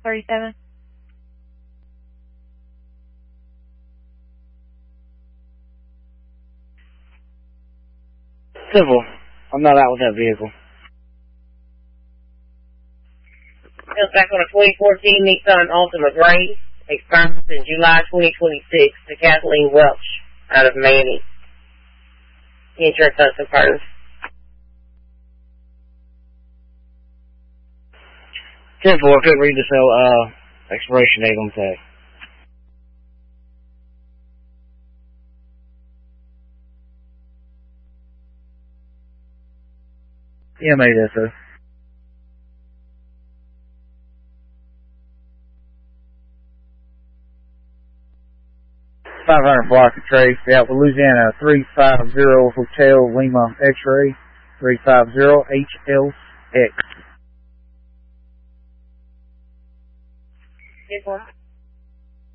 37. Civil. I'm not out with that vehicle. It's back on a 2014 Nissan Altima Gray. Expires in July 2026 to Kathleen Welch out of Manny. Insurance unconfirmed. Civil, I couldn't read the expiration date on the tag. Yeah, made that, sir. $500 block of Trace out with Louisiana 350 Hotel Lima X-ray 350 HLX. Good one.